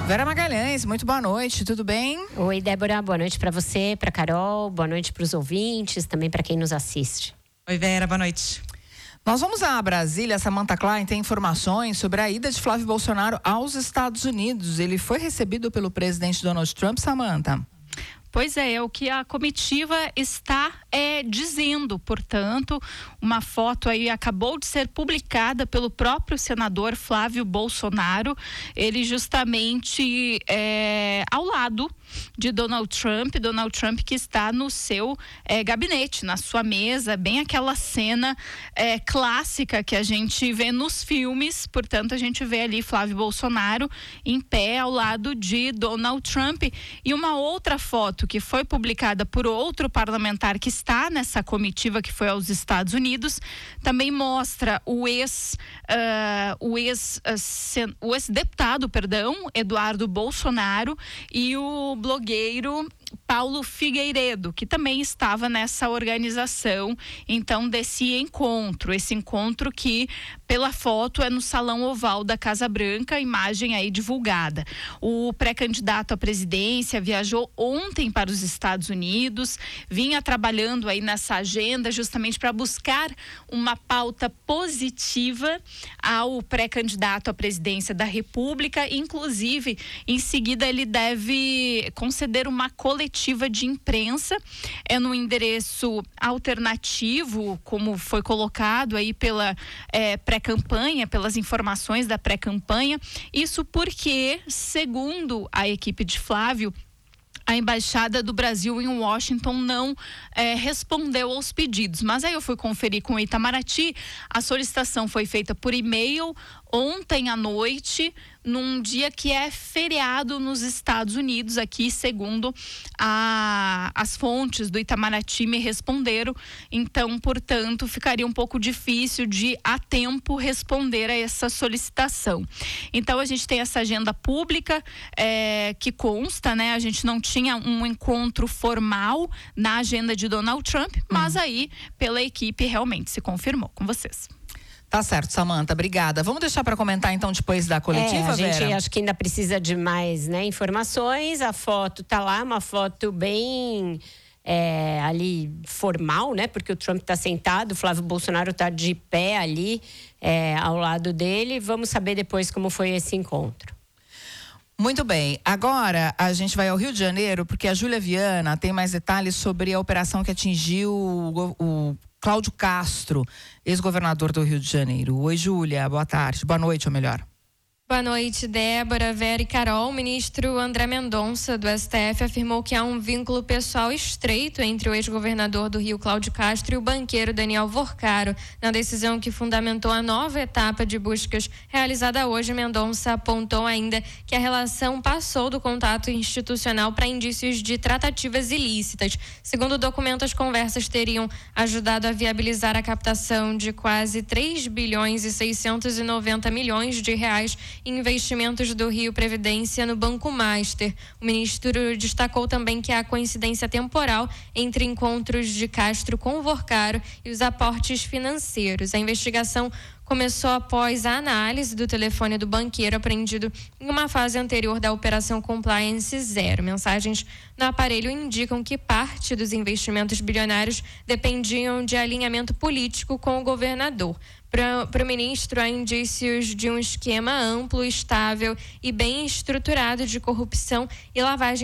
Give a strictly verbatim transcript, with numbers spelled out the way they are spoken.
Vera Magalhães, muito boa noite, tudo bem? Oi, Débora, boa noite para você, para Carol, boa noite para os ouvintes, também para quem nos assiste. Oi, Vera, boa noite. Nós vamos a Brasília. Samantha Klein tem informações sobre a ida de Flávio Bolsonaro aos Estados Unidos. Ele foi recebido pelo presidente Donald Trump, Samantha. Pois é, é o que a comitiva está é, dizendo. Portanto, uma foto aí acabou de ser publicada pelo próprio senador Flávio Bolsonaro. Ele justamente é, ao lado de Donald Trump, Donald Trump que está no seu é, gabinete, na sua mesa, bem aquela cena é, clássica que a gente vê nos filmes. Portanto, a gente vê ali Flávio Bolsonaro em pé ao lado de Donald Trump. E uma outra foto que foi publicada por outro parlamentar que está nessa comitiva que foi aos Estados Unidos, também mostra o ex, uh, o ex, uh, sen, o ex-deputado, perdão, Eduardo Bolsonaro, e o blogueiro Paulo Figueiredo, que também estava nessa organização, então, desse encontro, esse encontro que, pela foto, é no Salão Oval da Casa Branca, imagem aí divulgada. O pré-candidato à presidência viajou ontem para os Estados Unidos, vinha trabalhando aí nessa agenda justamente para buscar uma pauta positiva ao pré-candidato à presidência da República. Inclusive, em seguida ele deve conceder uma coletiva de imprensa, é no endereço alternativo, como foi colocado aí pela é, pré-campanha, pelas informações da pré-campanha. Isso porque, segundo a equipe de Flávio, a Embaixada do Brasil em Washington não é, respondeu aos pedidos. Mas aí eu fui conferir com o Itamaraty, a solicitação foi feita por e-mail ontem à noite, num dia que é feriado nos Estados Unidos. Aqui, segundo a, as fontes do Itamaraty me responderam. Então, portanto, ficaria um pouco difícil de a tempo responder a essa solicitação. Então, a gente tem essa agenda pública é, que consta, né? A gente não tinha um encontro formal na agenda de Donald Trump, mas hum. aí, pela equipe, realmente se confirmou com vocês. Tá certo, Samantha, obrigada. Vamos deixar para comentar então depois da coletiva, é, a gente Vera? acho que ainda precisa de mais, né, informações. A foto tá lá, uma foto bem é, ali formal, né? Porque o Trump tá sentado, o Flávio Bolsonaro tá de pé ali é, ao lado dele. Vamos saber depois como foi esse encontro. Muito bem, agora a gente vai ao Rio de Janeiro porque a Júlia Viana tem mais detalhes sobre a operação que atingiu o, o Cláudio Castro, ex-governador do Rio de Janeiro. Oi, Júlia, boa tarde, boa noite, ou melhor. Boa noite, Débora, Vera e Carol. O ministro André Mendonça, do S T F, afirmou que há um vínculo pessoal estreito entre o ex-governador do Rio, Cláudio Castro, e o banqueiro Daniel Vorcaro. Na decisão que fundamentou a nova etapa de buscas realizada hoje, Mendonça apontou ainda que a relação passou do contato institucional para indícios de tratativas ilícitas. Segundo o documento, as conversas teriam ajudado a viabilizar a captação de quase três bilhões e seiscentos e noventa milhões de reais investimentos do Rio Previdência no Banco Master. O ministro destacou também que há coincidência temporal entre encontros de Castro com Vorcaro e os aportes financeiros. A investigação começou após a análise do telefone do banqueiro apreendido em uma fase anterior da Operação Compliance Zero. Mensagens no aparelho indicam que parte dos investimentos bilionários dependiam de alinhamento político com o governador. Para o ministro, há indícios de um esquema amplo, estável e bem estruturado de corrupção e lavagem